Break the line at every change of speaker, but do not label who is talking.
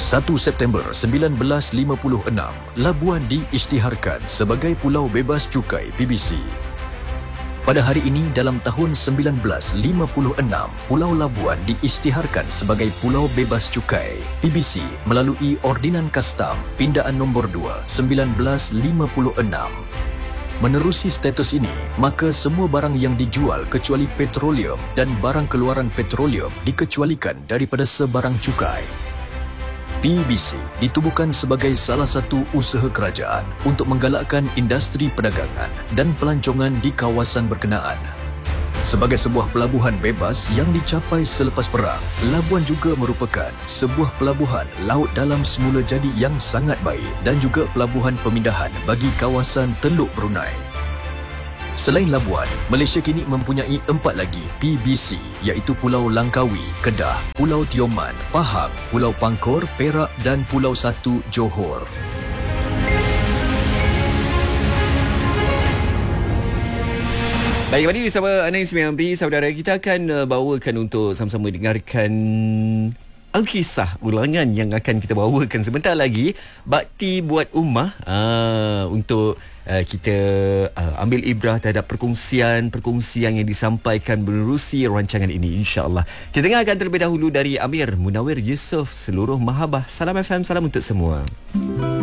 1 September 1956, Labuan diisytiharkan sebagai Pulau Bebas Cukai PBC. Pada hari ini dalam tahun 1956, Pulau Labuan diisytiharkan sebagai Pulau Bebas Cukai PBC melalui Ordinan Kastam Pindaan Nombor 2 1956. Menerusi status ini, maka semua barang yang dijual kecuali petroleum dan barang keluaran petroleum dikecualikan daripada sebarang cukai. PBC ditubuhkan sebagai salah satu usaha kerajaan untuk menggalakkan industri perdagangan dan pelancongan di kawasan berkenaan. Sebagai sebuah pelabuhan bebas yang dicapai selepas perang, Labuan juga merupakan sebuah pelabuhan laut dalam semula jadi yang sangat baik dan juga pelabuhan pemindahan bagi kawasan Teluk Brunei. Selain Labuan, Malaysia kini mempunyai 4 lagi PBC iaitu Pulau Langkawi, Kedah, Pulau Tioman, Pahang, Pulau Pangkor, Perak dan Pulau 1 Johor.
Baik, kembali bersama Anis Miambi. Saudara, kita akan bawakan untuk sama-sama dengarkan Alkisah ulangan yang akan kita bawakan sebentar lagi. Bakti buat ummah, untuk kita ambil ibrah terhadap perkongsian yang disampaikan menerusi rancangan ini, insya-Allah. Kita dengarkan terlebih dahulu dari Amir Munawir Yusof, Seluruh Mahabbah. Salam FM, salam untuk semua.